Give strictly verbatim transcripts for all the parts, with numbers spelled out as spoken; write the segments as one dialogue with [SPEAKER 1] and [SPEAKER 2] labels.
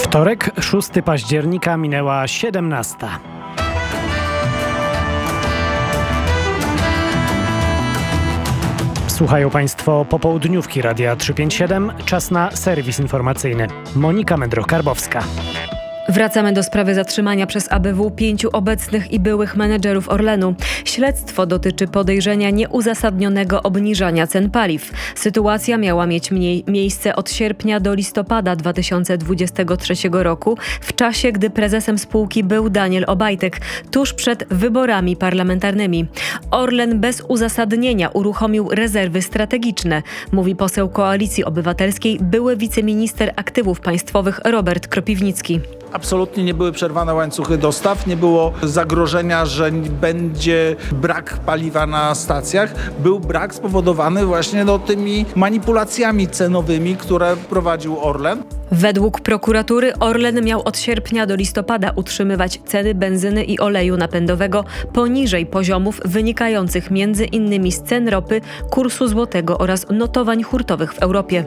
[SPEAKER 1] Wtorek, szóstego października, minęła siedemnasta. Słuchają Państwo popołudniówki Radia trzysta pięćdziesiąt siedem. Czas na serwis informacyjny. Monika Mędro-Karbowska.
[SPEAKER 2] Wracamy do sprawy zatrzymania przez A B W pięciu obecnych i byłych menedżerów Orlenu. Śledztwo dotyczy podejrzenia nieuzasadnionego obniżania cen paliw. Sytuacja miała mieć mniej, miejsce od sierpnia do listopada dwa tysiące dwudziestego trzeciego roku, w czasie, gdy prezesem spółki był Daniel Obajtek, tuż przed wyborami parlamentarnymi. Orlen bez uzasadnienia uruchomił rezerwy strategiczne, mówi poseł Koalicji Obywatelskiej, były wiceminister aktywów państwowych Robert Kropiwnicki.
[SPEAKER 3] Absolutnie nie były przerwane łańcuchy dostaw, nie było zagrożenia, że będzie brak paliwa na stacjach. Był brak spowodowany właśnie no, tymi manipulacjami cenowymi, które prowadził Orlen.
[SPEAKER 2] Według prokuratury Orlen miał od sierpnia do listopada utrzymywać ceny benzyny i oleju napędowego poniżej poziomów wynikających między innymi z cen ropy, kursu złotego oraz notowań hurtowych w Europie.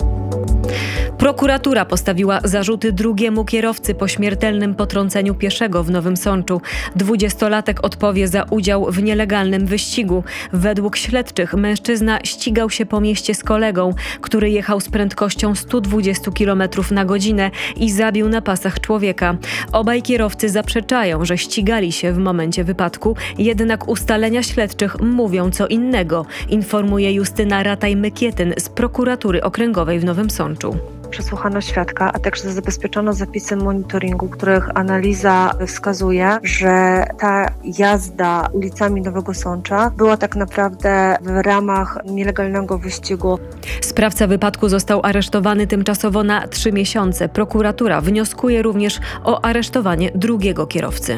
[SPEAKER 2] Prokuratura postawiła zarzuty drugiemu kierowcy po śmiertelnym potrąceniu pieszego w Nowym Sączu. Dwudziestolatek odpowie za udział w nielegalnym wyścigu. Według śledczych mężczyzna ścigał się po mieście z kolegą, który jechał z prędkością sto dwadzieścia kilometrów na godzinę i zabił na pasach człowieka. Obaj kierowcy zaprzeczają, że ścigali się w momencie wypadku, jednak ustalenia śledczych mówią co innego, informuje Justyna Rataj-Mykietyn z Prokuratury Okręgowej w Nowym Sączu.
[SPEAKER 4] Przesłuchano świadka, a także zabezpieczono zapisy monitoringu, których analiza wskazuje, że ta jazda ulicami Nowego Sącza była tak naprawdę w ramach nielegalnego wyścigu.
[SPEAKER 2] Sprawca wypadku został aresztowany tymczasowo na trzy miesiące. Prokuratura wnioskuje również o aresztowanie drugiego kierowcy.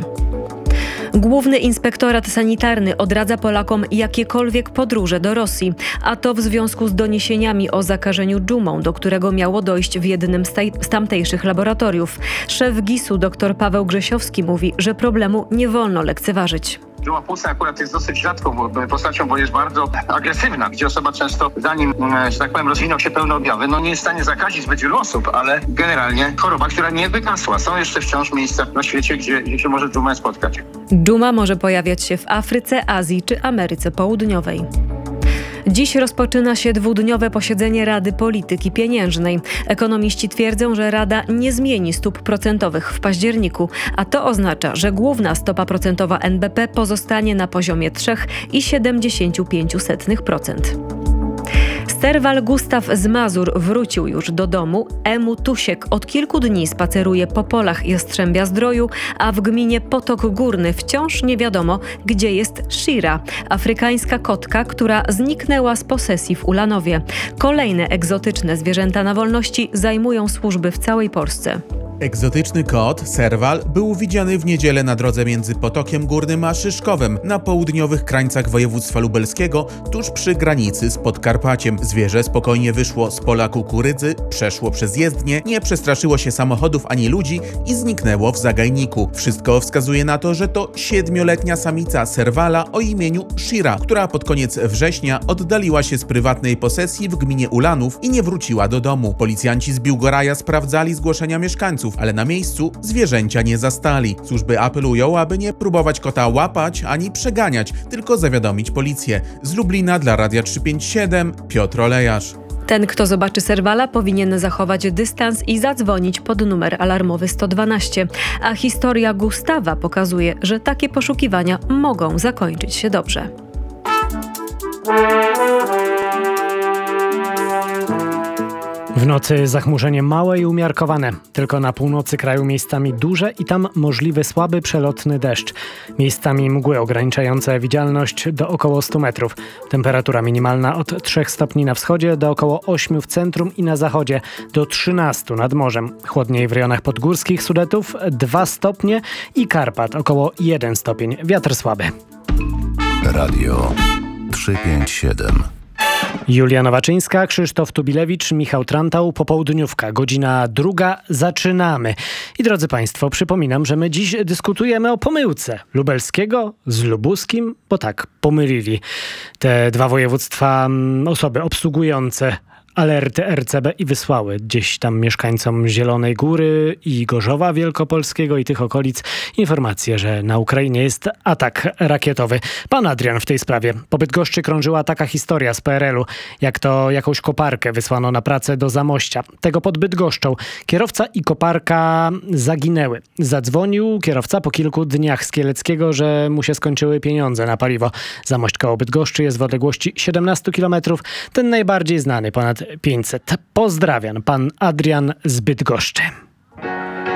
[SPEAKER 2] Główny Inspektorat Sanitarny odradza Polakom jakiekolwiek podróże do Rosji, a to w związku z doniesieniami o zakażeniu dżumą, do którego miało dojść w jednym z, taj- z tamtejszych laboratoriów. Szef gisu dr Paweł Grzesiowski mówi, że problemu nie wolno lekceważyć.
[SPEAKER 5] Dżuma płucna akurat jest dosyć rzadką postacią, bo jest bardzo agresywna, gdzie osoba często, zanim, że tak powiem, rozwiną się pełne objawy, no nie jest w stanie zakazić zbyt wielu osób, ale generalnie choroba, która nie wygasła. Są jeszcze wciąż miejsca na świecie, gdzie, gdzie się może dżuma spotkać.
[SPEAKER 2] Dżuma może pojawiać się w Afryce, Azji czy Ameryce Południowej. Dziś rozpoczyna się dwudniowe posiedzenie Rady Polityki Pieniężnej. Ekonomiści twierdzą, że Rada nie zmieni stóp procentowych w październiku, a to oznacza, że główna stopa procentowa N B P pozostanie na poziomie trzy przecinek siedemdziesiąt pięć procent. Sterwal Gustaw z Mazur wrócił już do domu. Emu Tusiek od kilku dni spaceruje po polach Jastrzębia-Zdroju, a w gminie Potok Górny wciąż nie wiadomo, gdzie jest Shira, afrykańska kotka, która zniknęła z posesji w Ulanowie. Kolejne egzotyczne zwierzęta na wolności zajmują służby w całej Polsce.
[SPEAKER 6] Egzotyczny kot, serwal, był widziany w niedzielę na drodze między Potokiem Górnym a Szyszkowem na południowych krańcach województwa lubelskiego, tuż przy granicy z Podkarpaciem. Zwierzę spokojnie wyszło z pola kukurydzy, przeszło przez jezdnię, nie przestraszyło się samochodów ani ludzi i zniknęło w zagajniku. Wszystko wskazuje na to, że to siedmioletnia samica serwala o imieniu Shira, która pod koniec września oddaliła się z prywatnej posesji w gminie Ulanów i nie wróciła do domu. Policjanci z Biłgoraja sprawdzali zgłoszenia mieszkańców, ale na miejscu zwierzęcia nie zastali. Służby apelują, aby nie próbować kota łapać ani przeganiać, tylko zawiadomić policję. Z Lublina dla Radia trzysta pięćdziesiąt siedem Piotr Olejarz.
[SPEAKER 2] Ten, kto zobaczy serwala, powinien zachować dystans i zadzwonić pod numer alarmowy sto dwanaście. A historia Gustawa pokazuje, że takie poszukiwania mogą zakończyć się dobrze.
[SPEAKER 1] W nocy zachmurzenie małe i umiarkowane. Tylko na północy kraju miejscami duże i tam możliwy słaby przelotny deszcz. Miejscami mgły ograniczające widzialność do około stu metrów. Temperatura minimalna od trzech stopni na wschodzie do około ośmiu w centrum i na zachodzie, do trzynastu nad morzem. Chłodniej w rejonach podgórskich Sudetów dwa stopnie i Karpat około jeden stopień. Wiatr słaby.
[SPEAKER 7] Radio trzysta pięćdziesiąt siedem.
[SPEAKER 1] Julia Nowaczyńska, Krzysztof Tubilewicz, Michał Trantał, popołudniówka, godzina druga, zaczynamy. I drodzy Państwo, przypominam, że my dziś dyskutujemy o pomyłce lubelskiego z lubuskim, bo tak, pomylili te dwa województwa osoby obsługujące alerty R C B i wysłały gdzieś tam mieszkańcom Zielonej Góry i Gorzowa Wielkopolskiego i tych okolic informację, że na Ukrainie jest atak rakietowy. Pan Adrian w tej sprawie. Po Bydgoszczy krążyła taka historia z P R L u, jak to jakąś koparkę wysłano na pracę do Zamościa. Tego pod Bydgoszczą. Kierowca i koparka zaginęły. Zadzwonił kierowca po kilku dniach z Kieleckiego, że mu się skończyły pieniądze na paliwo. Zamość koło Bydgoszczy jest w odległości siedemnaście kilometrów. Ten najbardziej znany, ponad pięćset. Pozdrawiam, pan Adrian z Bydgoszczy.